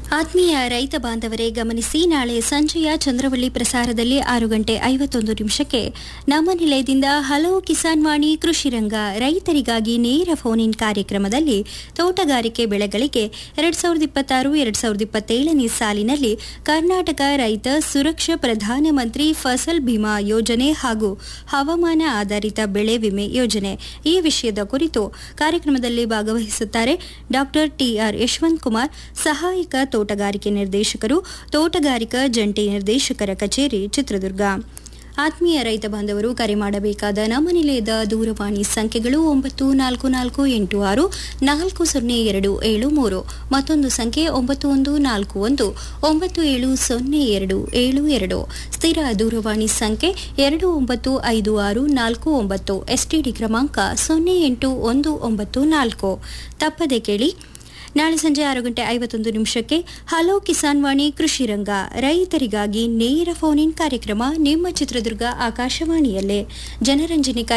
ಆತ್ಮೀಯ ರೈತ ಬಾಂಧವರೇ ಗಮನಿಸಿ, ನಾಳೆ ಸಂಜೆಯ ಚಂದ್ರವಳ್ಳಿ ಪ್ರಸಾರದಲ್ಲಿ 6:51 ನಮ್ಮ ನಿಲಯದಿಂದ ಹಲೋ ಕಿಸಾನ್ ವಾಣಿ ಕೃಷಿ ರಂಗ ರೈತರಿಗಾಗಿ ನೇರ ಫೋನ್ ಇನ್ ಕಾರ್ಯಕ್ರಮದಲ್ಲಿ ತೋಟಗಾರಿಕೆ ಬೆಳೆಗಳಿಗೆ 2026-2027ನೇ ಸಾಲಿನಲ್ಲಿ ಕರ್ನಾಟಕ ರೈತ ಸುರಕ್ಷಾ ಪ್ರಧಾನಮಂತ್ರಿ ಫಸಲ್ ಬಿಮಾ ಯೋಜನೆ ಹಾಗೂ ಹವಾಮಾನ ಆಧಾರಿತ ಬೆಳೆ ವಿಮೆ ಯೋಜನೆ ಈ ವಿಷಯದ ಕುರಿತು ಕಾರ್ಯಕ್ರಮದಲ್ಲಿ ಭಾಗವಹಿಸುತ್ತಾರೆ ಡಾಕ್ಟರ್ ಟಿಆರ್ ಯಶವಂತ್ ಕುಮಾರ್, ಸಹಾಯಕ ತೋಟಗಾರಿಕೆ ನಿರ್ದೇಶಕರು, ತೋಟಗಾರಿಕಾ ಜಂಟಿ ನಿರ್ದೇಶಕರ ಕಚೇರಿ, ಚಿತ್ರದುರ್ಗ. ಆತ್ಮೀಯ ರೈತ ಬಾಂಧವರು ಕರೆ ಮಾಡಬೇಕಾದ ನಮ್ಮ ನಿಲಯದ ದೂರವಾಣಿ ಸಂಖ್ಯೆಗಳು 9486402773, ಮತ್ತೊಂದು ಸಂಖ್ಯೆ 9141970272, ಸ್ಥಿರ ದೂರವಾಣಿ ಸಂಖ್ಯೆ 295649, ಎಸ್ಟಿಡಿ ಕ್ರಮಾಂಕ 08194. ತಪ್ಪದೆ ಕೇಳಿ, ನಾಳೆ ಸಂಜೆ 6:51 ಹಲೋ ಕಿಸಾನ್ ವಾಣಿ ಕೃಷಿ ರಂಗ ರೈತರಿಗಾಗಿ ನೇರ ಫೋನ್ ಇನ್ ಕಾರ್ಯಕ್ರಮ ನಿಮ್ಮ ಚಿತ್ರದುರ್ಗ ಆಕಾಶವಾಣಿಯಲ್ಲೇ. ಜನರಂಜನೆ